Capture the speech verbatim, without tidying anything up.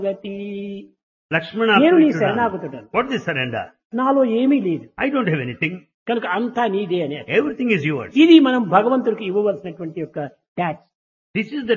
గతి Lakshmana నేను నీ prayed to Ram. శరణాగతుడను. What is surrender? నాలో ఏమీ లేదు I don't have anything. కనుక అంతా నీదే అని. Everything is yours. ఇది మనం భగవంతుడికి ఇవ్వవలసినటువంటి యొక్క ట్యాక్స్. This is the